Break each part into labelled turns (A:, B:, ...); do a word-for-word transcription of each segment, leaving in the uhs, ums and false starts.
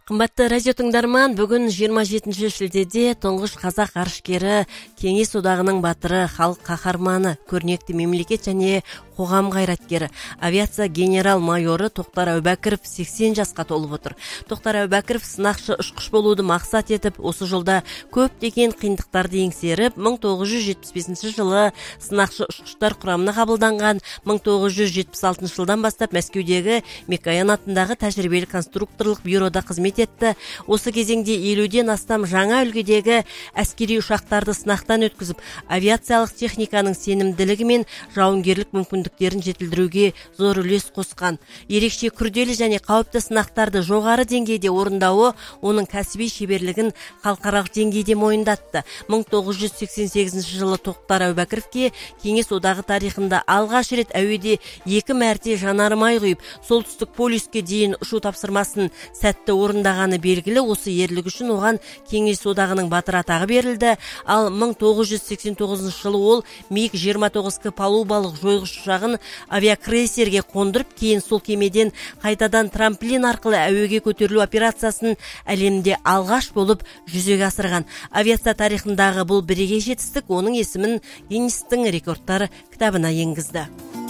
A: Қымбатты радио тыңдарман, бүгін жиырма жетінші шілдеде тұңғыш қазақ ғарышкері, Кеңес одағының батыры, халық қаһарманы, көрнекті мемлекет және қоғам қайраткері, авиация генерал-майоры Тоқтар Әубәкіров сексен жасқа толып отыр. Тоқтар Әубәкіров сынақшы ұшқыш болуды мақсат етіп, осы жолда көптеген қиындықтарды еңсеріп, мың тоғыз жүз жетпіс бесінші жылы сынақшы ұшқыштар құрамына қабылданған. мың тоғыз жүз жетпіс алтыншы жылдан бастап Мәскеудегі Микоян атындағы тәжірибелік конструкторлық бюрода қызмет етті. Осы кезеңде елуден астам жаңа үлгідегі әскери ұшақтарды сынақтан өткізіп, авиациялық техниканың сенімділігі мен жауынгерлік мүмкіндіктерін жетілдіруге зор үлес қосқан. Ерекше күрделі және қауіпті сынақтарды жоғары деңгейде орындауы оның кәсіби шеберлігін халықаралық деңгейде мойындатты. мың тоғыз жүз сексен сегізінші жылы Тоқтар Әубәкіровке Кеңес одағы тарихында алғаш рет әуеде екі мәрте жанармай құйып, солтүстік полюске дейін ұшу тапсырмасын сәтті орындағаны белгілі. Осы ерлік үшін оған Кеңес одағының батыры атағы берілді. Ал мың тоғыз жүз сексен тоғызыншы жылы ол миг жиырма тоғыз К палубалық жойғыш ұшағын авиакрейсерге қондырып, кейін сол кемеден қайтадан трамплин арқылы әуеге көтерілу операциясын әлемде алғаш болып жүзеге асырған. Авиация тарихындағы бұл бірегей жетістік оның есімін Гиннестің рекордтар кітабына енгізді.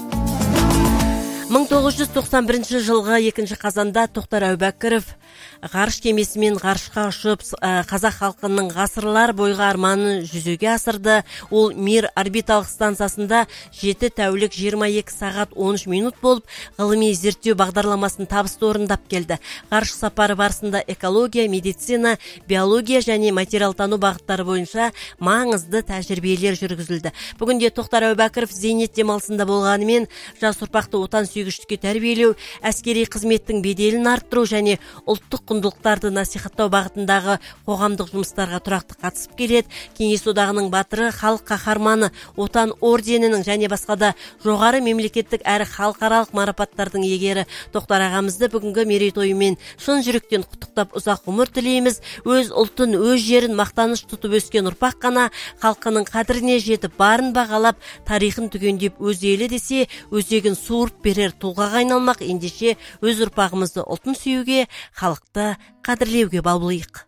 A: мың тоғыз жүз тоқсан бірінші жылғы екінші қазанда Тоқтар Әубәкіров ғарыш кемесімен ғарышқа ұшып, қазақ халқының ғасырлар бойғы арманын жүзеге асырды. Ол Мир орбиталық станциясында жеті тәулік жиырма екі сағат он үш минут болып, ғылыми зерттеу бағдарламасын табысты орындап келді. Ғарыш сапары барысында экология, медицина, биология және материалтану бағыттары бойынша маңызды тәжірибелер жүргізілді. Бүгінде Тоқтар Әубәкіров зейнет демалысында болғанымен, жас ұрпақты отан сүйгіштікке тәрбиелеу, әскери қызметтің беделін арттыру және ұлттық құндылықтарды насихаттау бағытындағы қоғамдық жұмыстарға тұрақты қатысып келеді. Кеңес одағының батыры, халық қаһарманы, отан орденінің және басқа да жоғары мемлекеттік әрі халықаралық марапаттардың иегері Тоқтар ағамызды бүгінгі мерейтойымен шын жүректен құттықтап ұзақ ғұмыр тілейміз. Өз ұлтын, өз жерін мақтаныш тұтып өскен ұрпақ қана халқының қадіріне жетіп, барын бағалап, тарихын түгендеп, өз елі десе өзегін суырып берер тұлғаға айналмақ. Ендеше өз ұрпағымызды ұлтын сүюге, халықты қадірлеуге баулайық.